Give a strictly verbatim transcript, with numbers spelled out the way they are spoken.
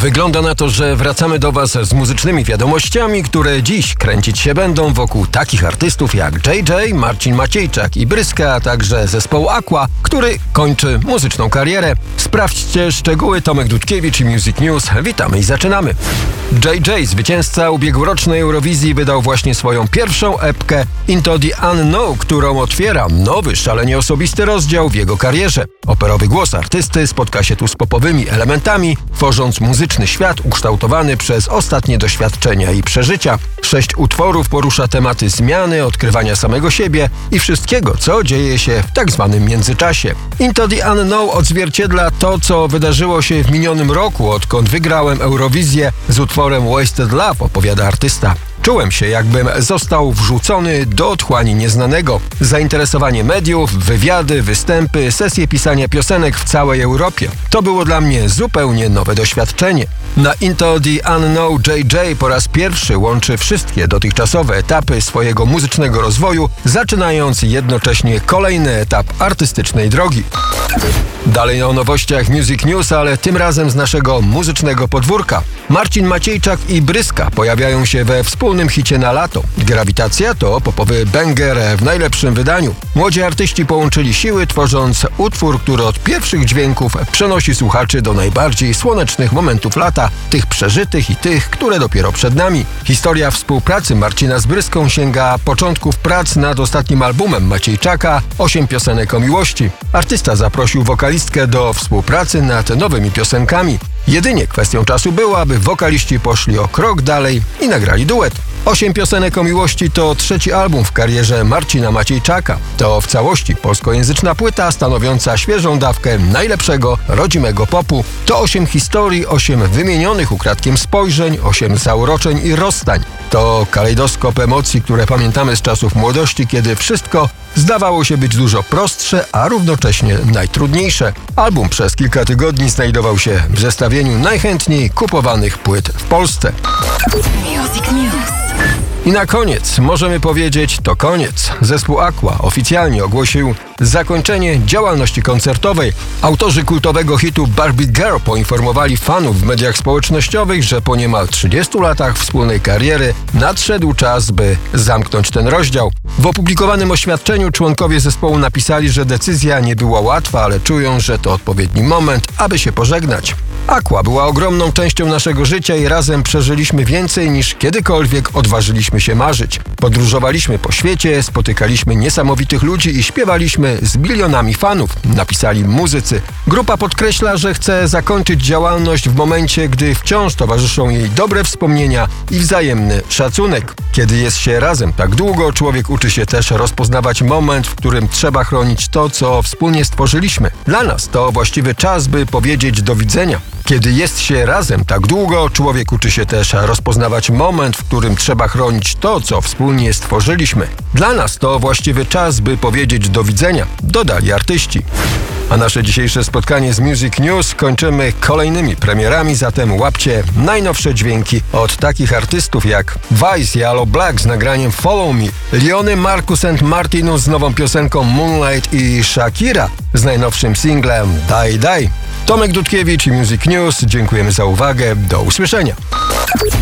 Wygląda na to, że wracamy do Was z muzycznymi wiadomościami, które dziś kręcić się będą wokół takich artystów jak J J, Marcin Maciejczak i Bryska, a także zespołu Aqua, który kończy muzyczną karierę. Sprawdźcie szczegóły. Tomek Dudkiewicz i Music News. Witamy i zaczynamy. J J, zwycięzca ubiegłorocznej Eurowizji, wydał właśnie swoją pierwszą epkę Into the Unknown, którą otwiera nowy, szalenie osobisty rozdział w jego karierze. Operowy głos artysty spotka się tu z popowymi elementami, tworząc muzyczny świat ukształtowany przez ostatnie doświadczenia i przeżycia. Sześć utworów porusza tematy zmiany, odkrywania samego siebie i wszystkiego, co dzieje się w tak zwanym międzyczasie. Into the Unknown odzwierciedla to, co wydarzyło się w minionym roku, odkąd wygrałem Eurowizję z utworem Wasted Love, opowiada artysta. Czułem się, jakbym został wrzucony do otchłani nieznanego. Zainteresowanie mediów, wywiady, występy, sesje pisania piosenek w całej Europie. To było dla mnie zupełnie nowe doświadczenie. Na Into the Unknown J J po raz pierwszy łączy wszystkie dotychczasowe etapy swojego muzycznego rozwoju, zaczynając jednocześnie kolejny etap artystycznej drogi. Dalej o nowościach Music News, ale tym razem z naszego muzycznego podwórka. Marcin Maciejczak i Bryska pojawiają się we wspólnym hicie na lato. Grawitacja to popowy banger w najlepszym wydaniu. Młodzi artyści połączyli siły, tworząc utwór, który od pierwszych dźwięków przenosi słuchaczy do najbardziej słonecznych momentów lata, tych przeżytych i tych, które dopiero przed nami. Historia współpracy Marcina z Bryską sięga początków prac nad ostatnim albumem Maciejczaka Osiem piosenek o miłości. Artysta zaprosił wokalistkę do współpracy nad nowymi piosenkami. Jedynie kwestią czasu było, aby wokaliści poszli o krok dalej i nagrali duet. Osiem piosenek o miłości to trzeci album w karierze Marcina Maciejczaka. To w całości polskojęzyczna płyta stanowiąca świeżą dawkę najlepszego rodzimego popu. To osiem historii, osiem wymienionych ukradkiem spojrzeń, osiem zauroczeń i rozstań. To kalejdoskop emocji, które pamiętamy z czasów młodości, kiedy wszystko zdawało się być dużo prostsze, a równocześnie najtrudniejsze. Album przez kilka tygodni znajdował się w zestawieniu najchętniej kupowanych płyt w Polsce. Music News. I na koniec możemy powiedzieć, to koniec. Zespół Aqua oficjalnie ogłosił zakończenie działalności koncertowej. Autorzy kultowego hitu Barbie Girl poinformowali fanów w mediach społecznościowych, że po niemal trzydziestu latach wspólnej kariery nadszedł czas, by zamknąć ten rozdział. W opublikowanym oświadczeniu członkowie zespołu napisali, że decyzja nie była łatwa, ale czują, że to odpowiedni moment, aby się pożegnać. Aqua była ogromną częścią naszego życia i razem przeżyliśmy więcej niż kiedykolwiek odważyliśmy się marzyć. Podróżowaliśmy po świecie, spotykaliśmy niesamowitych ludzi i śpiewaliśmy z milionami fanów, napisali muzycy. Grupa podkreśla, że chce zakończyć działalność w momencie, gdy wciąż towarzyszą jej dobre wspomnienia i wzajemny szacunek. Kiedy jest się razem tak długo, człowiek uczy się też rozpoznawać moment, w którym trzeba chronić to, co wspólnie stworzyliśmy. Dla nas to właściwy czas, by powiedzieć do widzenia. Kiedy jest się razem tak długo, człowiek uczy się też rozpoznawać moment, w którym trzeba chronić to, co wspólnie stworzyliśmy. Dla nas to właściwy czas, by powiedzieć do widzenia, dodali artyści. A nasze dzisiejsze spotkanie z Music News kończymy kolejnymi premierami, zatem łapcie najnowsze dźwięki od takich artystów jak Vice i Aloe Blacc z nagraniem Follow Me, Leony Marcus and Martinus z nową piosenką Moonlight i Shakira z najnowszym singlem Die Die. Tomek Dudkiewicz i Music News. Dziękujemy za uwagę. Do usłyszenia.